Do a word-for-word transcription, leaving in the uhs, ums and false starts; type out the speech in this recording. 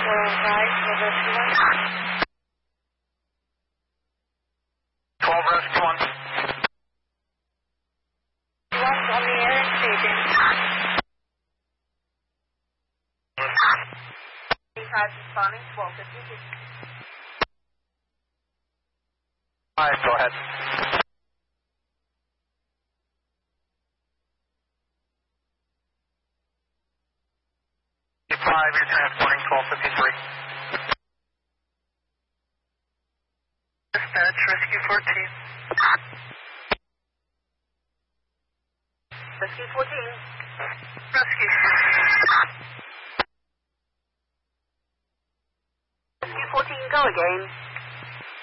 right, twelve rescue one. twelve rescue one. One's on the air and staging. five responding, twelve fifty-two. Alright, go ahead. five, you're transporting twelve fifty-three. Dispatch, rescue fourteen. Rescue fourteen. Rescue. Rescue fourteen, go again.